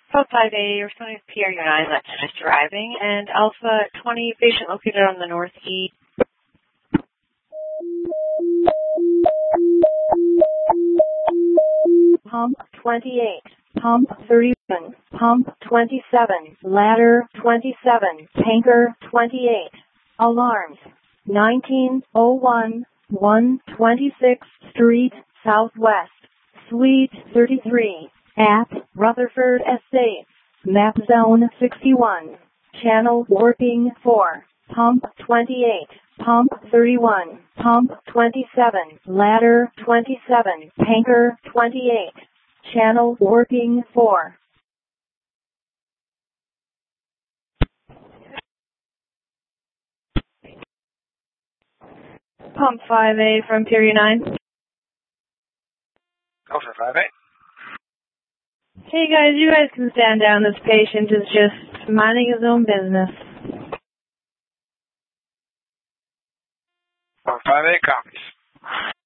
Code 5A, responding to PRU9, that is arriving, and Alpha 20, patient located on the northeast. Pump 28, pump 31, pump 27, ladder 27, tanker 28. Alarms 1901, 126th Street, Southwest, Suite 33, at Rutherford Estates, map zone 61, channel warping 4, pump 28, pump 31, pump 27, ladder 27, tanker 28, channel warping 4. Pump 5A from PRU9. Alpha 5A. Hey guys, you guys can stand down. This patient is just minding his own business. Alpha 5A copies.